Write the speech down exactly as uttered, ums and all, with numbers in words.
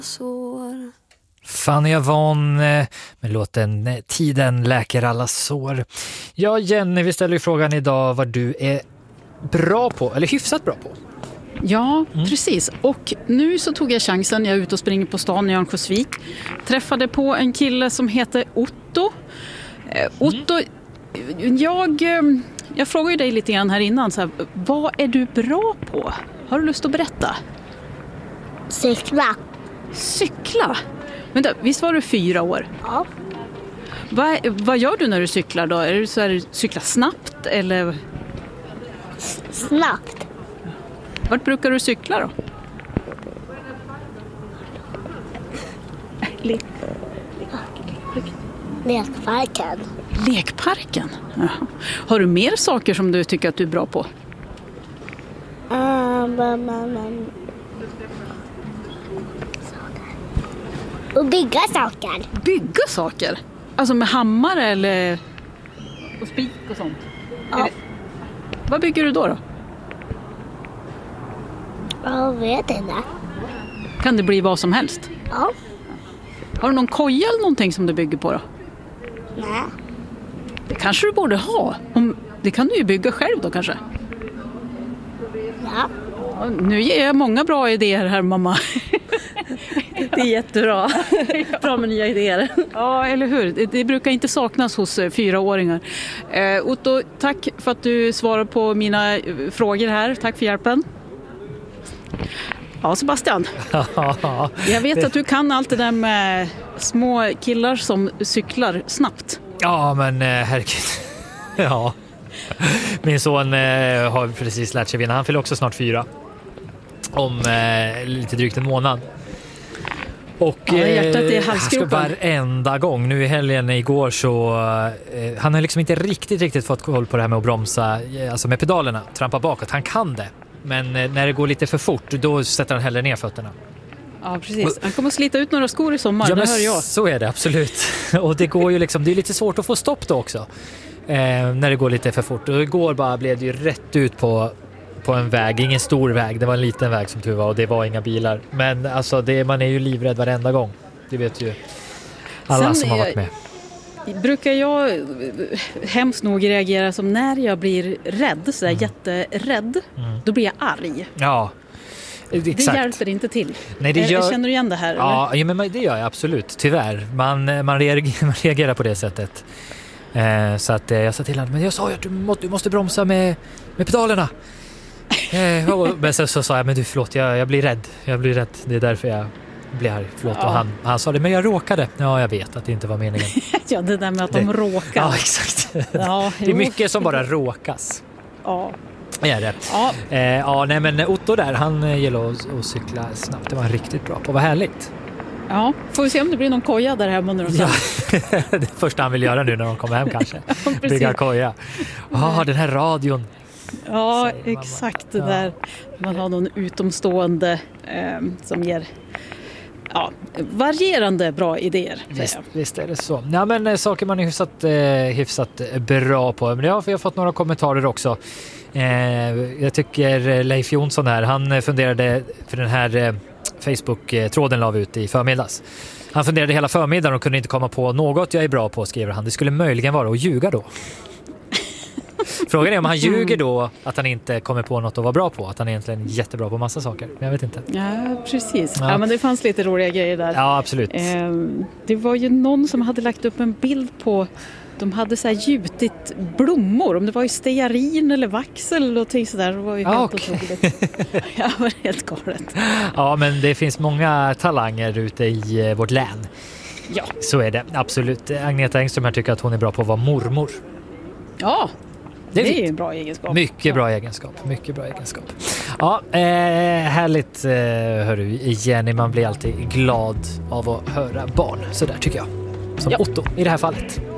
sår. Fanny Avon med låten Tiden läker alla sår. Ja, Jenny, vi ställer ju frågan idag vad du är bra på, eller hyfsat bra på. Ja, mm. precis. Och nu så tog jag chansen. Jag är ute och springer på stan i Örnsköldsvik. Träffade på en kille som heter Otto. Eh, Otto, mm. jag, jag frågade dig lite grann här innan. Så här, vad är du bra på? Har du lust att berätta? Cykla. Cykla? Men då, visst var du fyra år? Ja. Va, vad gör du när du cyklar då? Är det så här, cykla snabbt eller? S- snabbt. Vart brukar du cykla då? Le- Lekparken. Lekparken? Jaha. Har du mer saker som du tycker att du är bra på? Um, um, um, um. Och bygga saker. Bygga saker? Alltså med hammare eller och spik och sånt? Ja. Det... Vad bygger du då då? Jag vet inte. Kan det bli vad som helst? Ja. Har du någon koja eller någonting som du bygger på då? Nej. Det kanske du borde ha. Om... Det kan du ju bygga själv då kanske? Ja. Ja, nu ger jag många bra idéer här, mamma. Det är jättebra. Bra med nya idéer. Ja, eller hur? Det, det brukar inte saknas hos eh, fyraåringar. Eh, Otto, tack för att du svarar på mina eh, frågor här. Tack för hjälpen. Ja, Sebastian. Jag vet att du kan allt det där med små killar som cyklar snabbt. Ja, men eh, herregud. Ja. Min son eh, har precis lärt sig vinna. Han fyller också snart fyra. Om eh, lite drygt en månad. Och ja, hjärtat är eh, han ska varenda gång. Nu i helgen igår så eh, han har liksom inte riktigt riktigt fått koll på det här med att bromsa, alltså med pedalerna, trampa bakåt. Han kan det. Men eh, när det går lite för fort, då sätter han hellre ner fötterna. Ja, precis. Han kommer att slita ut några skor i sommar, ja, det hör jag. Så är det, absolut. Och det går ju liksom, det är lite svårt att få stopp då också. Eh, när det går lite för fort. Och igår bara blev det ju rätt ut på på en väg, ingen stor väg, det var en liten väg som tur var och det var inga bilar. Men alltså det, man är ju livrädd varenda gång. Det vet ju alla Sen som har varit med. Brukar jag hemskt nog reagera som när jag blir rädd, så där mm. jätterädd, mm. då blir jag arg. Ja, exakt. Det hjälper inte till. Nej, det gör... Känner du igen det här? Ja, ja, men det gör jag absolut, tyvärr. Man, man, reagerar, man reagerar på det sättet. Eh, så att eh, jag sa till honom, men jag sa ju att du måste, du måste bromsa med, med pedalerna. Eh, och, men så, så sa jag, men du förlåt, jag, jag blir rädd. Jag blir rädd, det är därför jag blir arg. Förlåt. Ja. Och han, han sa det, men jag råkade. Ja, jag vet att det inte var meningen. Ja, det där med att det, de råkar. Ja, exakt. Ja, det är mycket som bara råkas. Ja. Är det. Ja. Eh, ja, nej, men Otto där, han gillar att, att cykla snabbt. Det var riktigt bra på. Vad härligt. Ja, får vi se om det blir någon koja där hemma nu. Ja, det första han vill göra nu när de kommer hem kanske. Ja, bygga koja. Ja, oh, den här radion. Ja, exakt det ja. där. Man har någon utomstående eh, som ger ja, varierande bra idéer. Visst, visst är det så. Ja, men eh, saker man är hyfsat, eh, hyfsat bra på. Men ja, för jag har fått några kommentarer också. Eh, jag tycker Leif Jonsson här, han funderade för den här eh, Facebook-tråden la vi ut i förmiddags. Han funderade hela förmiddagen och kunde inte komma på något jag är bra på, skriver han. Det skulle möjligen vara att ljuga då. Frågan är om han ljuger då att han inte kommer på något att vara bra på. Att han egentligen är jättebra på massa saker. Men jag vet inte. Ja, precis. Ja, ja men det fanns lite roliga grejer där. Ja, absolut. Eh, det var ju någon som hade lagt upp en bild på... De hade så här gjutit blommor. Om det var ju stearin eller vax eller någonting sådär. Det var ju helt ah, okay. otroligt. Ja, det var helt galet. Ja, men det finns många talanger ute i vårt län. Ja. Så är det, absolut. Agneta Engström här tycker att hon är bra på att vara mormor. Ja, det är, det är ju en bra egenskap. Mycket ja. bra egenskap. Mycket bra egenskap. Ja, eh, härligt eh, hör du Jenny. Man blir alltid glad av att höra barn. Så där tycker jag. Som ja. Otto i det här fallet.